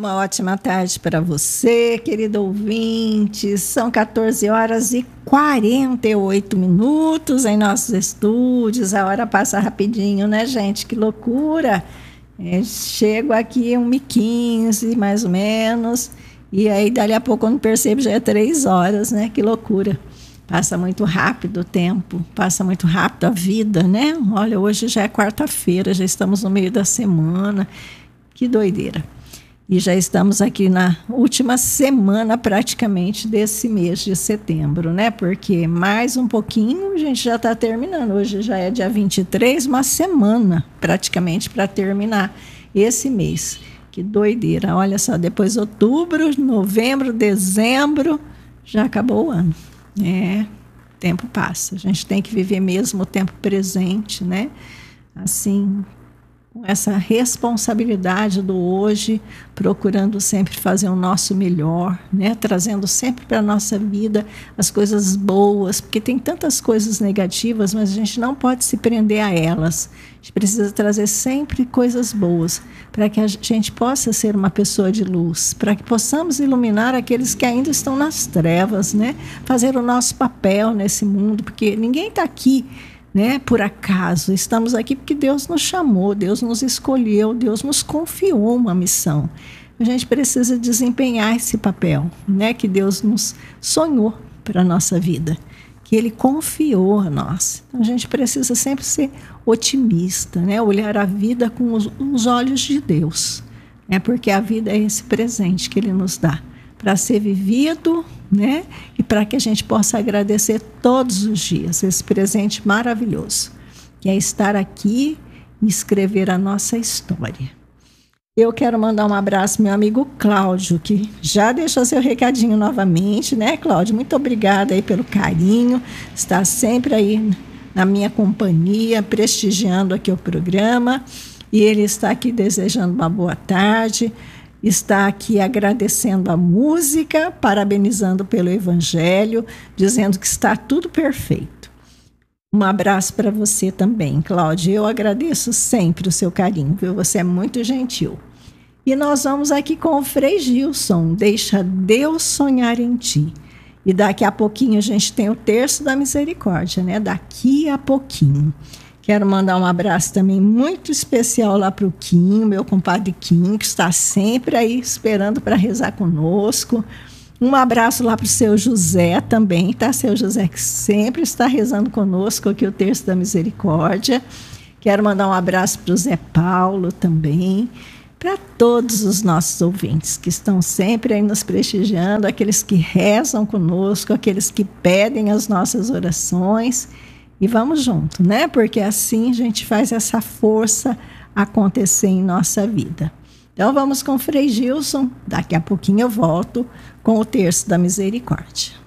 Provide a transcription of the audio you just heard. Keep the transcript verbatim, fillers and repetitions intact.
Uma ótima tarde para você, querido ouvinte. São quatorze horas e quarenta e oito minutos em nossos estúdios. A hora passa rapidinho, né, gente? Que loucura! É, chego aqui uma e quinze, mais ou menos, e aí dali a pouco, quando percebo, já é três horas, né? Que loucura! Passa muito rápido o tempo, passa muito rápido a vida, né? Olha, hoje já é quarta-feira, já estamos no meio da semana. Que doideira! E já estamos aqui na última semana praticamente desse mês de setembro, né? Porque mais um pouquinho a gente já está terminando. Hoje já é dia vinte e três, uma semana praticamente para terminar esse mês. Que doideira! Olha só, depois outubro, novembro, dezembro, já acabou o ano. É, o tempo passa. A gente tem que viver mesmo o tempo presente, né? Assim, com essa responsabilidade do hoje, procurando sempre fazer o nosso melhor, né? Trazendo sempre para a nossa vida as coisas boas, porque tem tantas coisas negativas, mas a gente não pode se prender a elas. A gente precisa trazer sempre coisas boas, para que a gente possa ser uma pessoa de luz, para que possamos iluminar aqueles que ainda estão nas trevas, né? Fazer o nosso papel nesse mundo, porque ninguém está aqui, né, por acaso. Estamos aqui porque Deus nos chamou, Deus nos escolheu, Deus nos confiou uma missão. A gente precisa desempenhar esse papel, né, que Deus nos sonhou para a nossa vida, que Ele confiou a nós. Então a gente precisa sempre ser otimista, né, olhar a vida com os, os olhos de Deus, né, porque a vida é esse presente que Ele nos dá para ser vivido, né? E para que a gente possa agradecer todos os dias esse presente maravilhoso, que é estar aqui e escrever a nossa história. Eu quero mandar um abraço ao meu amigo Cláudio, que já deixou seu recadinho novamente, né, Cláudio? Muito obrigada aí pelo carinho, está sempre aí na minha companhia, prestigiando aqui o programa, e ele está aqui desejando uma boa tarde. Está aqui agradecendo a música, parabenizando pelo Evangelho, dizendo que está tudo perfeito. Um abraço para você também, Cláudia. Eu agradeço sempre o seu carinho, viu? Você é muito gentil. E nós vamos aqui com o Frei Gilson, Deixa Deus Sonhar em Ti. E daqui a pouquinho a gente tem o Terço da Misericórdia, né? Daqui a pouquinho. Quero mandar um abraço também muito especial lá para o Kim, meu compadre Kim, que está sempre aí esperando para rezar conosco. Um abraço lá para o seu José também, tá? Seu José que sempre está rezando conosco aqui o Terço da Misericórdia. Quero mandar um abraço para o Zé Paulo também, para todos os nossos ouvintes que estão sempre aí nos prestigiando, aqueles que rezam conosco, aqueles que pedem as nossas orações. E vamos junto, né? Porque assim a gente faz essa força acontecer em nossa vida. Então vamos com o Frei Gilson. Daqui a pouquinho eu volto com o Terço da Misericórdia.